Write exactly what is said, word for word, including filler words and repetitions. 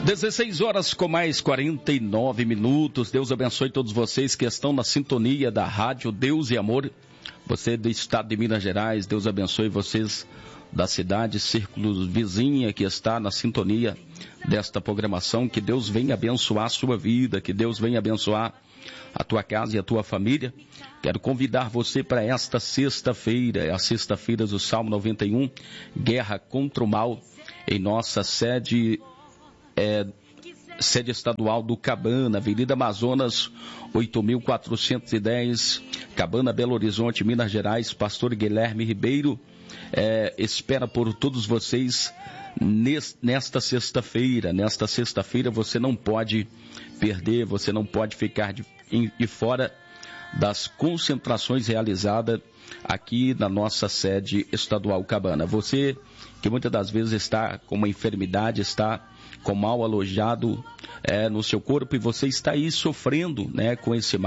dezesseis horas com mais quarenta e nove minutos. Deus abençoe todos vocês que estão na sintonia da Rádio Deus e Amor. Você do estado de Minas Gerais, Deus abençoe vocês da cidade, círculo vizinha que está na sintonia desta programação. Que Deus venha abençoar a sua vida, que Deus venha abençoar a tua casa e a tua família. Quero convidar você para esta sexta-feira, é a sexta-feira do Salmo noventa e um, Guerra contra o Mal, em nossa sede É, sede estadual do Cabana, Avenida Amazonas, oito mil quatrocentos e dez, Cabana, Belo Horizonte, Minas Gerais. Pastor Guilherme Ribeiro é, espera por todos vocês nesta sexta-feira. Nesta sexta-feira você não pode perder, você não pode ficar de, de fora das concentrações realizadas aqui na nossa sede estadual Cabana. Você que muitas das vezes está com uma enfermidade, está com mal alojado é, no seu corpo, e você está aí sofrendo, né, com esse mal.